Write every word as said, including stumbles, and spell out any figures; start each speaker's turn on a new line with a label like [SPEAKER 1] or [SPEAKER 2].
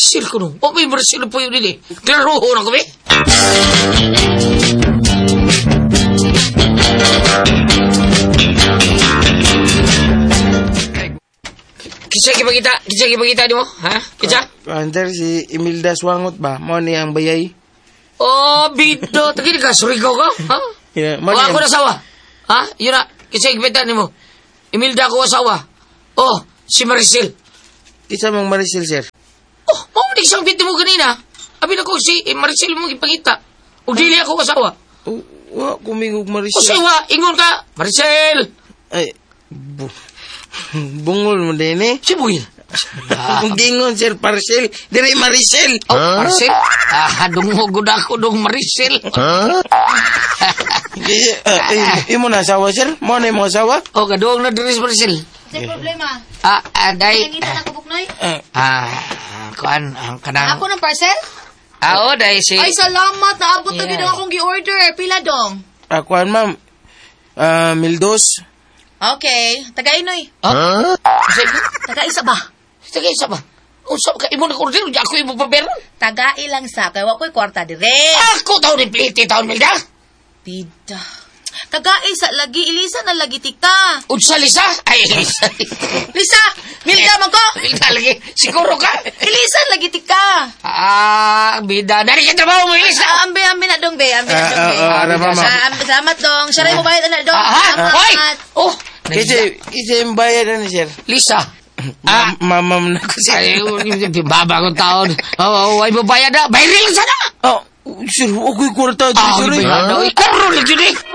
[SPEAKER 1] Maricel ko nung. O, may Maricel po yun din eh. Klaro ho na kami. Kisya kipagkita? Kisya kipagkita di mo? Ha? Kisya?
[SPEAKER 2] Under, si Imelda Swangot ba? Mo ni ang bayay?
[SPEAKER 1] Oh, bito. Tagin ka, surigaw ka? Ha?
[SPEAKER 2] Yeah,
[SPEAKER 1] o ako na asawa. Ha? Yun na. Kisya kipagkita ni mo. Imelda ko asawa. Oh, si Maricel.
[SPEAKER 2] Isa mong Maricel, sir.
[SPEAKER 1] Oh, maunig siyang bito mo kanina. Abi na ko si eh, Maricel mo ipagkita. O dili ako asawa.
[SPEAKER 2] Oh, wa, kumingog
[SPEAKER 1] O
[SPEAKER 2] Maricel.
[SPEAKER 1] siwa, ingon ka. Maricel.
[SPEAKER 2] Ay, bu bungol mo din eh.
[SPEAKER 1] Si Buil.
[SPEAKER 2] Kung gingon, sir, Maricel. Dire Maricel.
[SPEAKER 1] Oh, Maricel. Ah, dumugod ako dong Maricel.
[SPEAKER 2] Eh, uh, imo na asawa, sir? Mo na imo asawa?
[SPEAKER 1] Oh, gadoong na diri si Maricel.
[SPEAKER 3] Sa problema.
[SPEAKER 1] Ah, aday.
[SPEAKER 3] Nangitan ako buknoy.
[SPEAKER 1] Ah, kuan ang kanang.
[SPEAKER 3] Ako ng parcel?
[SPEAKER 1] Ah, oh, dai si.
[SPEAKER 3] Ay, salamat. Naabot na
[SPEAKER 1] Yeah.
[SPEAKER 3] gid akong gi-order. Pila dong?
[SPEAKER 2] Akuan, ma'am. Ah, Mildos.
[SPEAKER 3] Okay. Taga-inoy.
[SPEAKER 1] Huh? Kasi
[SPEAKER 3] Taga-isa ba?
[SPEAKER 1] sige sa ba. Usap ka imo na order, di ako imo paperon.
[SPEAKER 3] Taga-ilang sa. Kaya wako'y kwarta dire.
[SPEAKER 1] Ako taon ni pliti taon milda.
[SPEAKER 3] Pida. Taga-isa lagi. Ilisa na lagi tikta.
[SPEAKER 1] Unsa lisa? Ay, lisa.
[SPEAKER 3] Lisa! Milda man ko!
[SPEAKER 1] Milda lagi. Siguro ka.
[SPEAKER 3] Ilisa lagi tikta.
[SPEAKER 1] Ah, bida. Dari ka trabaho mo, Lisa.
[SPEAKER 3] Ah, ambe, ambe na dong, be. Ambe na
[SPEAKER 2] Ah,
[SPEAKER 3] dong, be.
[SPEAKER 2] ah, ah, ara, mama.
[SPEAKER 3] Sa- ambe, Salamat dong. Siya rin mo bayad na dong.
[SPEAKER 1] Ah, ha? Hoy!
[SPEAKER 3] Salamat.
[SPEAKER 1] Oh,
[SPEAKER 2] Kasi, isa yung bayad na ni sir.
[SPEAKER 1] Lisa. Ah,
[SPEAKER 2] Mamam na ko, sir.
[SPEAKER 1] ay, baba kong taon. Oh, ay mo bayad na. Bayarin lang sana.
[SPEAKER 2] Oh, sir, ako'y kwarta.
[SPEAKER 1] Ah,
[SPEAKER 2] sir, eh.
[SPEAKER 1] bayad na. Ikaw rin, lagi